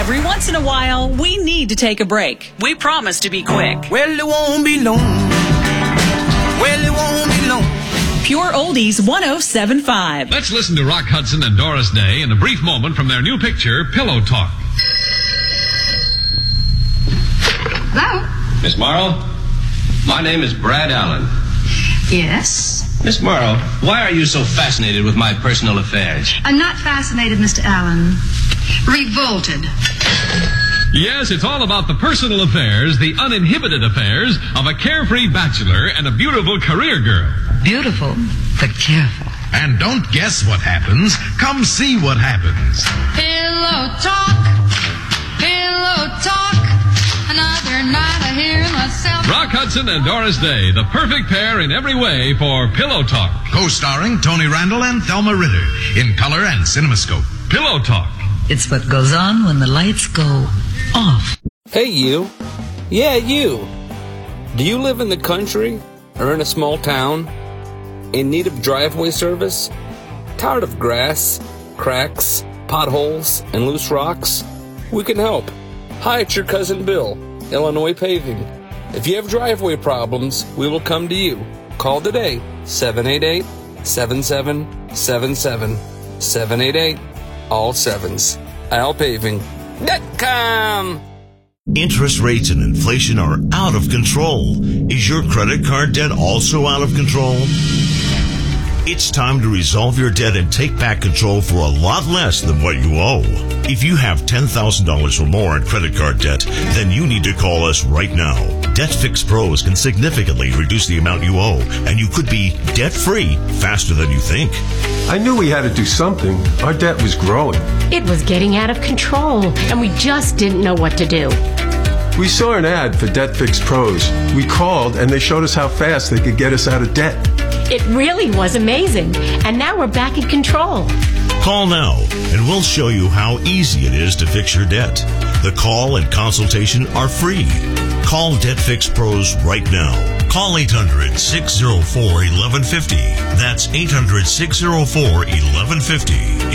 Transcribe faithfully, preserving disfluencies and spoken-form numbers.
Every once in a while, we need to take a break. We promise to be quick. Well, it won't be long. Well, it won't be long. Pure Oldies one oh seven point five. Let's listen to Rock Hudson and Doris Day in a brief moment from their new picture, Pillow Talk. Hello? Miss Morrow, my name is Brad Allen. Yes? Miss Morrow, why are you so fascinated with my personal affairs? I'm not fascinated, Mister Allen. Revolted. Yes, it's all about the personal affairs, the uninhibited affairs of a carefree bachelor and a beautiful career girl. Beautiful, but careful. And don't guess what happens. Come see what happens. Pillow talk, pillow talk. Another night I hear myself. Rock Hudson and Doris Day, the perfect pair in every way for Pillow Talk. Co-starring Tony Randall and Thelma Ritter in color and CinemaScope. Pillow Talk. It's what goes on when the lights go off. Hey, you. Yeah, you. Do you live in the country or in a small town? In need of driveway service? Tired of grass, cracks, potholes, and loose rocks? We can help. Hi, it's your cousin Bill, Illinois Paving. If you have driveway problems, we will come to you. Call today, seven eight eight, seven seven seven seven, seven eight eight, all sevens. Al Paving dot com. Interest rates and inflation are out of control. Is your credit card debt also out of control? It's time to resolve your debt and take back control for a lot less than what you owe. If you have ten thousand dollars or more in credit card debt, then you need to call us right now. DebtFix Pros can significantly reduce the amount you owe, and you could be debt-free faster than you think. I knew we had to do something. Our debt was growing. It was getting out of control, and we just didn't know what to do. We saw an ad for DebtFix Pros. We called, and they showed us how fast they could get us out of debt. It really was amazing, and now we're back in control. Call now, and we'll show you how easy it is to fix your debt. The call and consultation are free. Call DebtFix Pros right now. Call eight hundred, six oh four, eleven fifty. That's eight hundred, six oh four, eleven fifty.